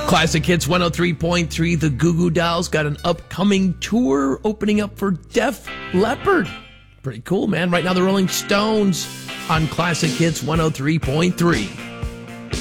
Classic Hits 103.3. The Goo Goo Dolls got an upcoming tour opening up for Def Leppard. Pretty cool, man. Right now, the Rolling Stones on Classic Hits 103.3.